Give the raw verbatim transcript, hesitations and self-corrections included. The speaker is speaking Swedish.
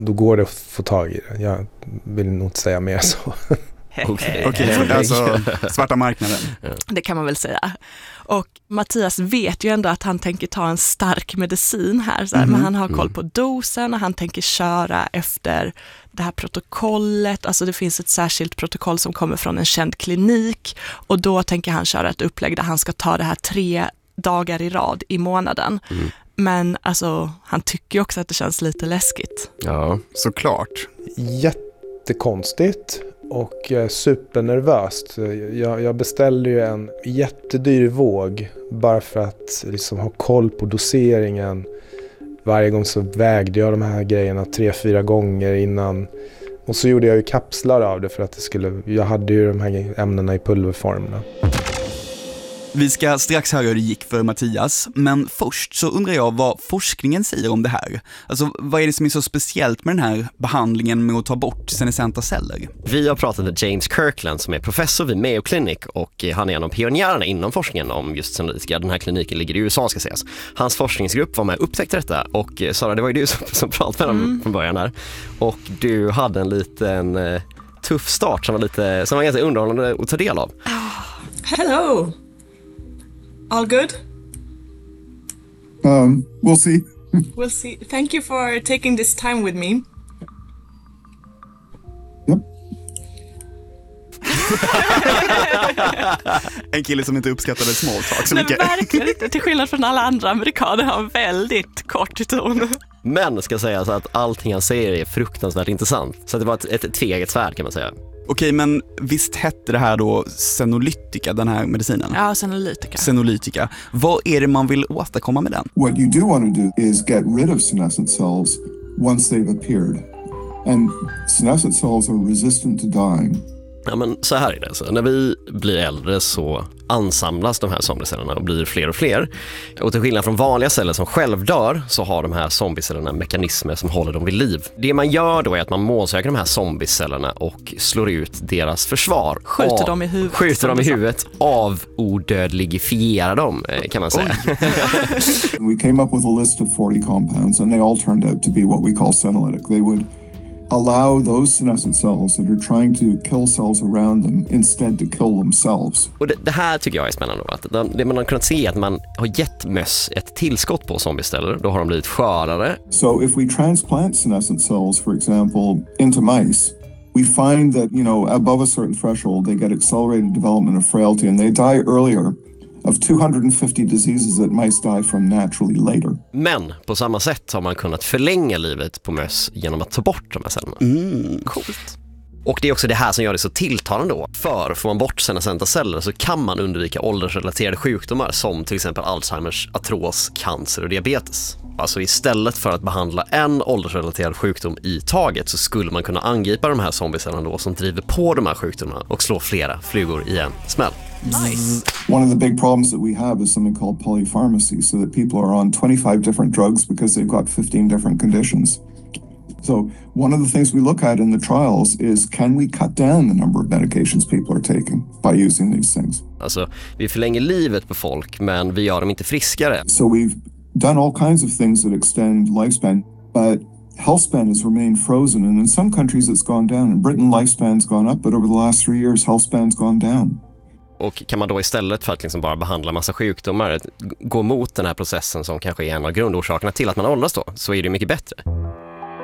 då går det att få tag i det. Jag vill nog inte säga mer så. Okej, okay. okay, alltså svarta marknaden. Det kan man väl säga. Och Mattias vet ju ändå att han tänker ta en stark medicin här. Så här mm-hmm. Men han har koll på dosen och han tänker köra efter det här protokollet. Alltså det finns ett särskilt protokoll som kommer från en känd klinik. Och då tänker han köra ett upplägg där han ska ta det här tre dagar i rad i månaden. Mm. Men alltså, han tycker ju också att det känns lite läskigt. Ja, såklart. Jättekonstigt. Och supernervöst. Jag, jag beställde ju en jättedyr våg bara för att liksom ha koll på doseringen. Varje gång så vägde jag de här grejerna tre, fyra gånger innan. Och så gjorde jag ju kapslar av det för att det skulle, jag hade ju de här ämnena i pulverform. Vi ska strax höra hur det gick för Mattias, men först så undrar jag vad forskningen säger om det här. Alltså, vad är det som är så speciellt med den här behandlingen med att ta bort senescenta celler? Vi har pratat med James Kirkland som är professor vid Mayo Clinic och han är en av pionjärerna inom forskningen om just senolytika. Den här kliniken ligger i U S A ska sägas. Hans forskningsgrupp var med och upptäckte detta och Sara, det var ju du som, som pratade med dem mm. från början här. Och du hade en liten eh, tuff start som var, lite, som var ganska underhållande att ta del av. Oh, hello! All good? Um, we'll see. We'll see. Thank you for taking this time with me. Yep. En kille som inte uppskattade small talk så men mycket. Verkligen inte, till skillnad från alla andra amerikaner har en väldigt kort ton. Men ska säga så att allting han säger är fruktansvärt intressant. Så det var ett, ett tveget svärd kan man säga. Okej, men visst hette det här då senolytika, den här medicinen? Ja, senolytika. Senolytika. Vad är det man vill åstadkomma med den? What you do want to do is get rid of senescent cells once they've appeared. And senescent cells are resistant to dying. Ja, men så här är det. Så när vi blir äldre så ansamlas de här zombiecellerna och blir fler och fler. Och till skillnad från vanliga celler som själv dör så har de här zombiecellerna mekanismer som håller dem vid liv. Det man gör då är att man målsöker de här zombiecellerna och slår ut deras försvar. Skjuter dem i huvudet. Skjuter dem i huvudet, avodödligifierar dem kan man säga. We came up with a list of forty compounds and they all turned out to be what we call senolytic. They would allow those senescent cells that are trying to kill cells around them instead to kill themselves. Och det, det här tycker jag är spännande. Att det man har kunnat se är att man har gett möss ett tillskott på zombieceller. Då har de blivit skörare. So if we transplant senescent cells, for example, into mice, we find that, you know, above a certain threshold, they get accelerated development of frailty and they die earlier of two hundred fifty diseases that mice die from naturally later. Men på samma sätt har man kunnat förlänga livet på möss genom att ta bort de här cellerna. Mm. Coolt. Och det är också det här som gör det så tilltalande då. För får man bort senescenta celler så kan man undvika åldersrelaterade sjukdomar som till exempel Alzheimers, artros, cancer och diabetes. Alltså istället för att behandla en åldersrelaterad sjukdom i taget så skulle man kunna angripa de här zombiecellerna då som driver på de här sjukdomarna och slå flera flugor i en smäll. Nice. One of the big problems that we have is something called polypharmacy, so that people are on twenty-five different drugs because they've got fifteen different conditions. So one of the things we look at in the trials is, can we cut down the number of medications people are taking by using these things? Alltså, vi förlänger livet på folk, men vi gör dem inte friskare. So we've done all kinds of things that extend lifespan, but health span has remained frozen, and in some countries it's gone down. In Britain, lifespan's gone up, but over the last three years, health span's gone down. Och kan man då istället för att liksom bara behandla massa sjukdomar gå mot den här processen som kanske är en av grundorsakerna till att man åldras då, så är det mycket bättre.